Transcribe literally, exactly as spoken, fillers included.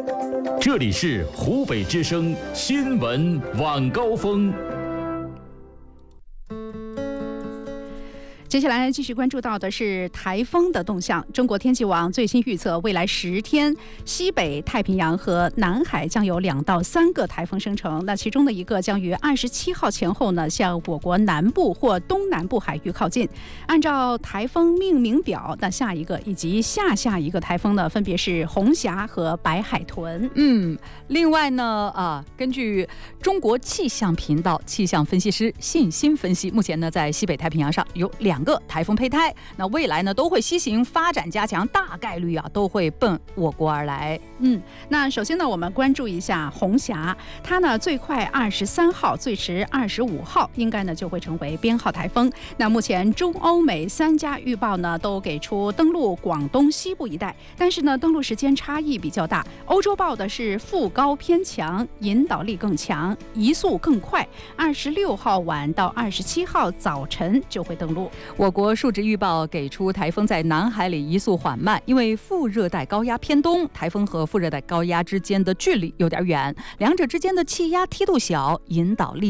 这里是湖北之声新闻晚高峰。 接下来继续关注到的是台风的动向。中国天气网最新预测，未来十天西北太平洋和南海将有两到三个台风生成，那其中的一个将于二十七号前后呢向我国南部或东南部海域靠近。按照台风命名表，那下一个以及下下一个台风呢分别是红霞和白海豚。 嗯，另外呢啊，根据中国气象频道气象分析师信心分析，目前呢在西北太平洋上有两个台风胚胎，那未来呢都会西行发展加强，大概率啊都会奔我国而来。 嗯，那首先呢，我们关注一下红霞，它呢最快二十三号，最迟二十五号，应该呢就会成为编号台风。那目前中欧美三家预报呢都给出登陆广东西部一带，但是呢登陆时间差异比较大。欧洲报的是副高偏强，引导力更强，移速更快，二十六号晚到二十七号早晨就会登陆。 我国数值预报给出台风在南海里移速缓慢，因为副热带高压偏东，台风和副热带高压之间的距离有点远，两者之间的气压梯度小，引导力